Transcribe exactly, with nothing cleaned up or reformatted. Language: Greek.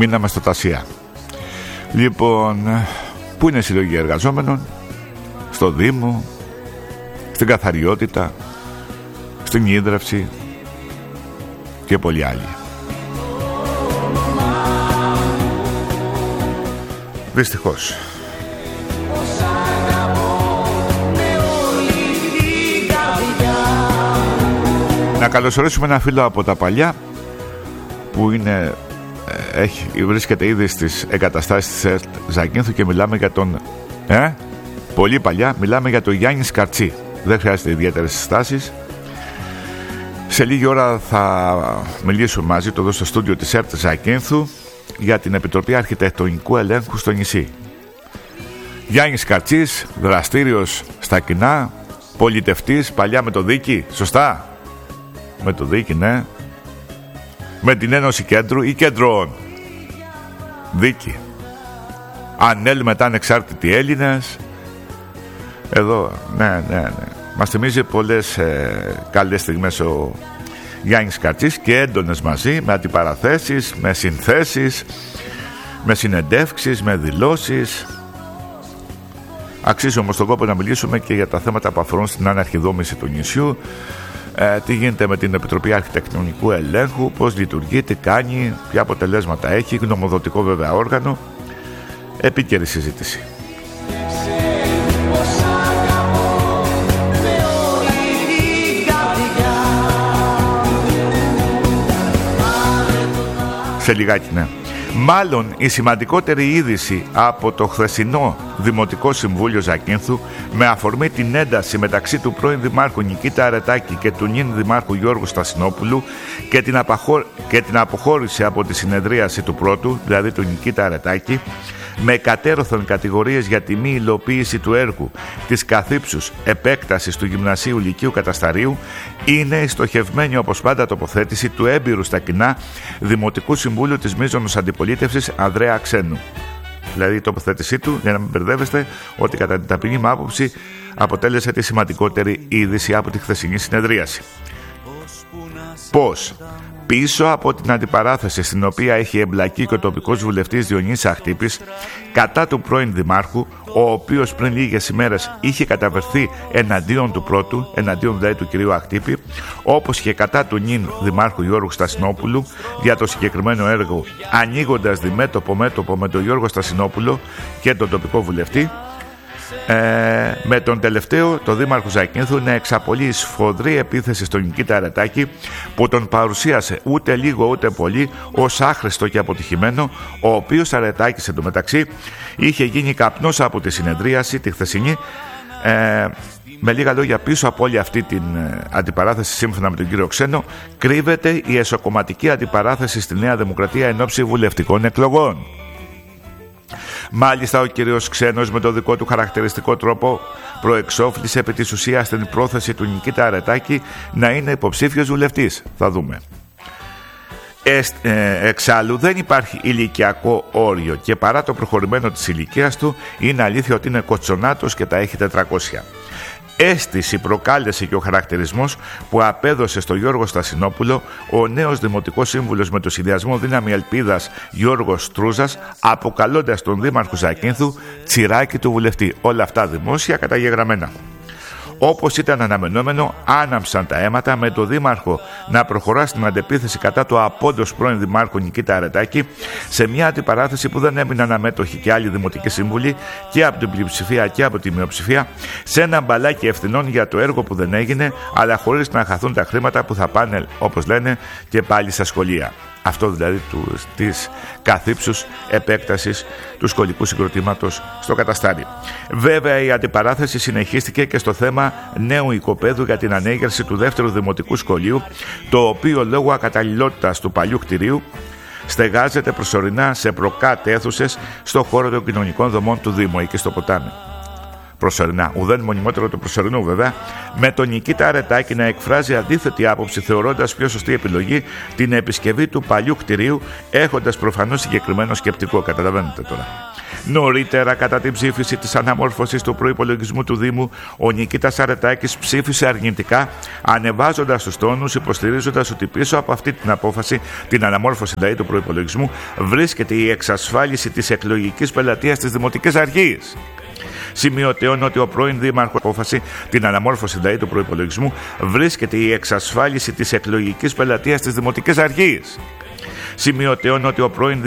Μείναμε στο Τασία. Λοιπόν, πού είναι η συλλογή εργαζόμενων? Στο Δήμο, στην καθαριότητα, στην ίδρυυση και πολλοί άλλοι. Δυστυχώς. Να καλωσορίσουμε ένα φίλο από τα παλιά που είναι, έχει, βρίσκεται ήδη στις εγκαταστάσεις της ΕΡΤ Ζακίνθου και μιλάμε για τον ε, πολύ παλιά, μιλάμε για τον Γιάννη Σκαρτσί. Δεν χρειάζεται ιδιαίτερες συστάσεις. Σε λίγη ώρα θα μιλήσουμε μαζί του εδώ στο στούντιο της ΕΡΤ Ζακίνθου για την Επιτροπή Αρχιτεκτονικού Ελέγχου στο νησί. Γιάννης Σκαρτσής, δραστήριος στα κοινά, πολιτευτής, παλιά με το Δίκη, σωστά? Με το Δίκη, ναι. Με την Ένωση Κέντρου ή Κέντρων. Δίκη. Ανέλ μετά ανεξάρτητοι Έλληνες. Εδώ, ναι, ναι, ναι. Μας θυμίζει πολλές ε, καλές στιγμές ο Γιάννης Σκαρτσής και έντονες μαζί, με αντιπαραθέσεις, με συνθέσεις, με συνεντεύξεις, με δηλώσεις. Αξίζει όμως τον κόπο να μιλήσουμε και για τα θέματα που αφορούν στην αναρχιδόμηση του νησιού. Ε, τι γίνεται με την Επιτροπή Αρχιτεκτονικού Ελέγχου, πώς λειτουργεί, τι κάνει, ποια αποτελέσματα έχει, γνωμοδοτικό βέβαια όργανο. Επίκαιρη συζήτηση. Σε λιγάκι, ναι. Μάλλον η σημαντικότερη είδηση από το χθεσινό Δημοτικό Συμβούλιο Ζακίνθου, με αφορμή την ένταση μεταξύ του πρώην Δημάρχου Νικήτα Αρετάκη και του νυν Δημάρχου Γιώργου Στασινόπουλου και την, απαχω... και την αποχώρηση από τη συνεδρίαση του πρώτου, δηλαδή του Νικήτα Αρετάκη, με κατέρωθεν κατηγορίες για τη μη υλοποίηση του έργου της καθύψους επέκτασης του Γυμνασίου Λυκείου Κατασταρίου, είναι η στοχευμένη όπως πάντα τοποθέτηση του έμπειρου στα κοινά Δημοτικού Συμβούλου της μείζωνος αντιπολίτευσης Ανδρέα Ξένου. Δηλαδή η τοποθέτησή του, για να μην μπερδεύεστε, ότι κατά την ταπεινή μου άποψη αποτέλεσε τη σημαντικότερη είδηση από τη χθεσινή συνεδρίαση. Πώς? Πίσω από την αντιπαράθεση στην οποία έχει εμπλακεί και ο τοπικός βουλευτής Διονύσης Αχτύπης κατά του πρώην Δημάρχου, ο οποίος πριν λίγες ημέρες είχε καταβερθεί εναντίον του πρώτου, εναντίον δηλαδή του κυρίου Αχτύπη, όπως και κατά του νυν Δημάρχου Γιώργου Στασινόπουλου για το συγκεκριμένο έργο, ανοίγοντας διμέτωπο μέτωπο με τον Γιώργο Στασινόπουλο και τον τοπικό βουλευτή, Ε, με τον τελευταίο, τον Δήμαρχο Ζακίνθου, να εξαπολύει σφοδρή επίθεση στον Νικήτα Αρετάκη, που τον παρουσίασε ούτε λίγο ούτε πολύ ως άχρηστο και αποτυχημένο, ο οποίος Αρετάκης εντωμεταξύ είχε γίνει καπνός από τη συνεδρίαση τη χθεσινή. ε, Με λίγα λόγια, πίσω από όλη αυτή την αντιπαράθεση, σύμφωνα με τον κύριο Ξένο, κρύβεται η εσωκομματική αντιπαράθεση στη Νέα Δημοκρατία εν ώψη βουλευτικών εκλογών. Μάλιστα ο κύριος Ξένος με το δικό του χαρακτηριστικό τρόπο προεξόφλησε επί της ουσίας την πρόθεση του Νικήτα Αρετάκη να είναι υποψήφιος βουλευτής. Θα δούμε. Ε, ε, εξάλλου δεν υπάρχει ηλικιακό όριο και παρά το προχωρημένο της ηλικίας του, είναι αλήθεια ότι είναι κοτσονάτος και τα έχει τετρακόσια. Αίσθηση προκάλεσε και ο χαρακτηρισμός που απέδωσε στο Γιώργο Στασινόπουλο ο νέος Δημοτικός Σύμβουλος με το συνδυασμό Δύναμη Ελπίδας Γιώργος Τρούζας, αποκαλώντας τον Δήμαρχο Ζακίνθου τσιράκι του βουλευτή. Όλα αυτά δημόσια καταγεγραμμένα. Όπως ήταν αναμενόμενο, άναμψαν τα αίματα με το Δήμαρχο να προχωρά στην αντεπίθεση κατά του απόντος πρώην Δημάρχου Νικήτα Αρετάκη, σε μια αντιπαράθεση που δεν έμειναν αμέτωχοι και άλλοι δημοτικοί σύμβουλοι και από την πλειοψηφία και από τη μειοψηφία, σε ένα μπαλάκι ευθυνών για το έργο που δεν έγινε, αλλά χωρίς να χαθούν τα χρήματα που θα πάνε, όπως λένε, και πάλι στα σχολεία. Αυτό δηλαδή του, της καθύψους επέκτασης του σχολικού συγκροτήματος στο Καταστάρι. Βέβαια η αντιπαράθεση συνεχίστηκε και στο θέμα νέου οικοπαίδου για την ανέγερση του δεύτερου δημοτικού σχολείου, το οποίο λόγω ακαταλληλότητας του παλιού κτηρίου στεγάζεται προσωρινά σε προκάτ αίθουσες στο χώρο των κοινωνικών δομών του Δήμου, εκεί στο ποτάμι. Προσωρινά, ουδέν μονιμότερο του προσωρινού βέβαια, με τον Νικήτα Αρετάκη να εκφράζει αντίθετη άποψη, θεωρώντας πιο σωστή επιλογή την επισκευή του παλιού κτηρίου, έχοντας προφανώς συγκεκριμένο σκεπτικό. Καταλαβαίνετε τώρα. Νωρίτερα, κατά την ψήφιση της αναμόρφωσης του προϋπολογισμού του Δήμου, ο Νικήτας Αρετάκης ψήφισε αρνητικά, ανεβάζοντας τους τόνους, υποστηρίζοντας ότι πίσω από αυτή την απόφαση, την αναμόρφωση δηλαδή του προϋπολογισμού, βρίσκεται η εξασφάλιση της εκλογικής πελατείας στις δημοτικές αρχές. Σημειωτέων ότι ο πρώην Δήμαρχος απόφαση, την αναμόρφωση δηλαδή του προϋπολογισμού, βρίσκεται η εξασφάλιση της εκλογικής πελατείας στις δημοτικές αρχές. Σημειωτέων ότι ο πρώην